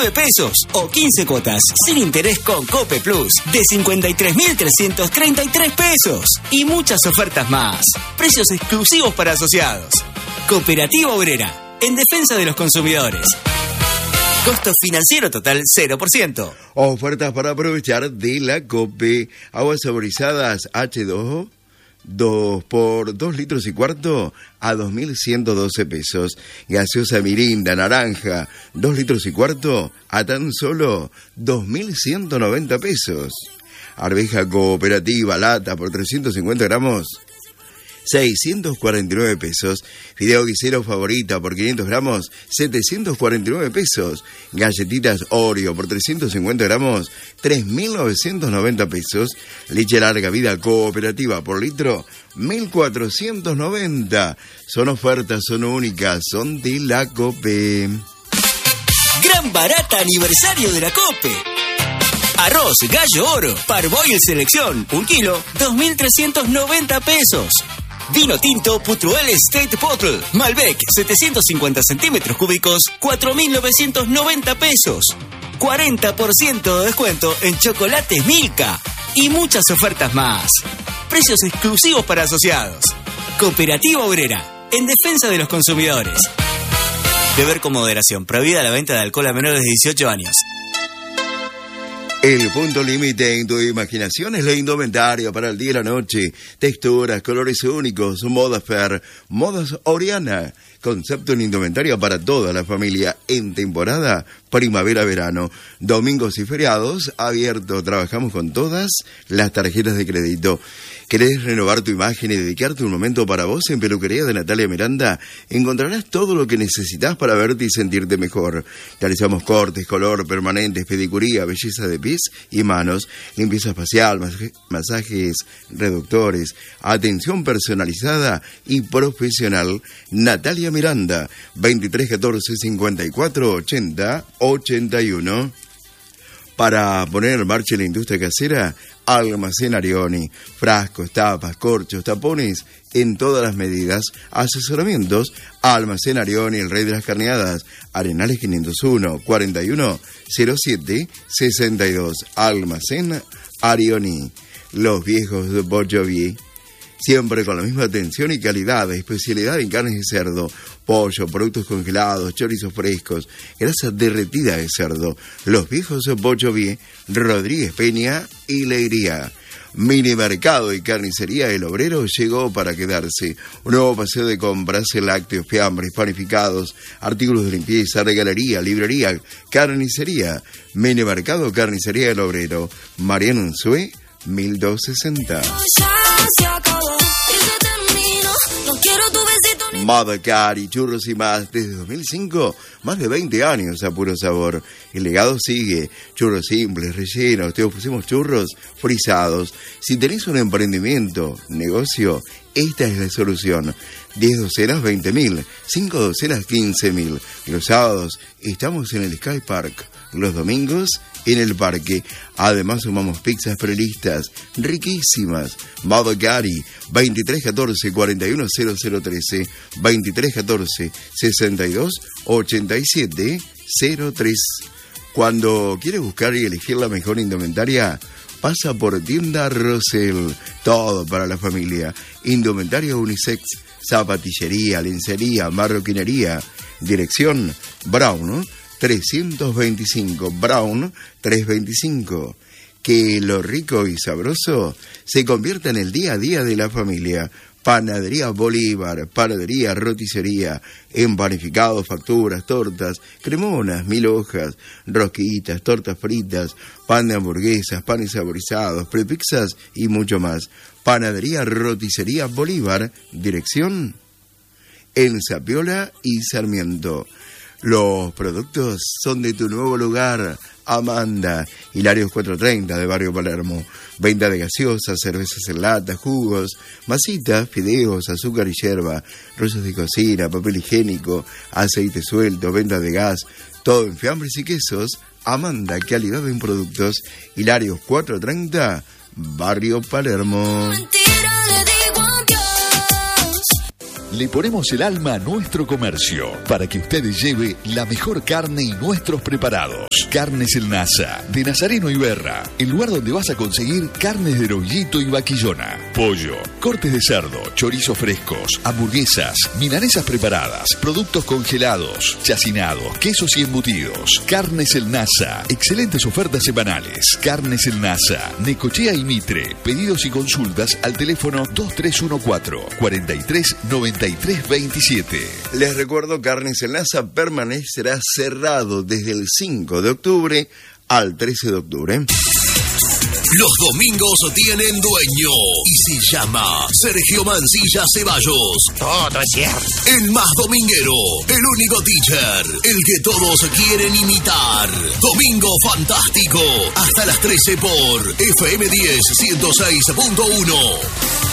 99 pesos o 15 cuotas sin interés con Cope Plus de 53.333 pesos y muchas ofertas más. Precios exclusivos para asociados. Cooperativa Obrera, en defensa de los consumidores. Costo financiero total 0%. Ofertas para aprovechar de la Cope. Aguas saborizadas H2O, 2 por 2 litros y cuarto a 2.112 pesos. Gaseosa Mirinda naranja, 2 litros y cuarto a tan solo 2.190 pesos. Arveja cooperativa lata por 350 gramos, 649 pesos. Fideo guisero favorita por 500 gramos, 749 pesos. Galletitas Oreo por 350 gramos, 3.990 pesos. Leche larga vida cooperativa por litro, 1.490. Son ofertas, son únicas, son de la Cope. Gran barata aniversario de la Cope. Arroz Gallo Oro, Parboil Selección, 1 kilo, 2.390 pesos. Vino tinto Putruel State Bottle, Malbec, 750 centímetros cúbicos, 4.990 pesos. 40% de descuento en chocolates Milka y muchas ofertas más. Precios exclusivos para asociados. Cooperativa Obrera, en defensa de los consumidores. Beber con moderación. Prohibida la venta de alcohol a menores de 18 años. El punto límite en tu imaginación es la indumentaria para el día y la noche. Texturas, colores únicos, moda fair, modas Oriana. Concepto en indumentaria para toda la familia en temporada primavera-verano. Domingos y feriados abierto. Trabajamos con todas las tarjetas de crédito. ¿Querés renovar tu imagen y dedicarte un momento para vos? En Peluquería de Natalia Miranda encontrarás todo lo que necesitas para verte y sentirte mejor. Realizamos cortes, color, permanentes, pedicuría, belleza de pies y manos, limpieza facial, masajes reductores, atención personalizada y profesional. Natalia Miranda, 23 14 54 80 81. Para poner en marcha la industria casera, Almacén Arioni. Frascos, tapas, corchos, tapones en todas las medidas. Asesoramientos, Almacén Arioni, el rey de las carneadas. Arenales 501 41 07 62. Almacén Arioni. Los viejos de Bojovier. Siempre con la misma atención y calidad, especialidad en carnes de cerdo, pollo, productos congelados, chorizos frescos, grasa derretida de cerdo. Los viejos Bojovier, Rodríguez Peña y Leiría. Mini mercado y carnicería El Obrero llegó para quedarse. Un nuevo paseo de compras, lácteos, fiambres, panificados, artículos de limpieza, regalería, librería, carnicería. Mini mercado, carnicería El Obrero. Mariano Unzué, 1260. Madacari, churros y más, desde 2005, más de 20 años a puro sabor. El legado sigue, churros simples, rellenos, te ofrecemos churros frisados. Si tenés un emprendimiento, negocio, esta es la solución. 10 docenas, 20.000, 5 docenas, 15.000. Los sábados estamos en el Sky Park, los domingos en el parque. Además sumamos pizzas prelistas riquísimas. Madacari, 23 14 41 0013, 23 14 62 87 03. Cuando quieres buscar y elegir la mejor indumentaria, pasa por Tienda Rosell. Todo para la familia. Indumentaria unisex, zapatillería, lencería, marroquinería. Dirección Brown 325, Brown 325. Que lo rico y sabroso se convierta en el día a día de la familia. Panadería Bolívar, panadería, roticería, empanificados, facturas, tortas, cremonas, 1000 hojas, rosquillitas, tortas fritas, pan de hamburguesas, panes saborizados, prepizzas y mucho más. Panadería, roticería Bolívar, dirección en Zapiola y Sarmiento. Los productos son de tu nuevo lugar, Amanda, Hilarios 430 de Barrio Palermo. Venta de gaseosas, cervezas en lata, jugos, masitas, fideos, azúcar y yerba, rollos de cocina, papel higiénico, aceite suelto, venta de gas, todo en fiambres y quesos. Amanda, calidad en productos. Hilarios 430, Barrio Palermo. le ponemos el alma a nuestro comercio para que usted lleve la mejor carne y nuestros preparados. Carnes El Nasa, de Nazareno y Berra, el lugar donde vas a conseguir carnes de novillito y vaquillona, pollo, cortes de cerdo, chorizos frescos, hamburguesas, milanesas preparadas, productos congelados, chacinados, quesos y embutidos. Carnes El Nasa, excelentes ofertas semanales. Carnes El Nasa, Necochea y Mitre. Pedidos y consultas al teléfono 2314 43 93 27. Les recuerdo, Carnes El Nasa permanecerá cerrado desde el 5 de octubre al 13 de octubre. Los domingos tienen dueño y se llama Sergio Mancilla Ceballos. Todo es cierto. El más dominguero, el único teacher, el que todos quieren imitar. Domingo fantástico, hasta las 13 por FM 10 106.1.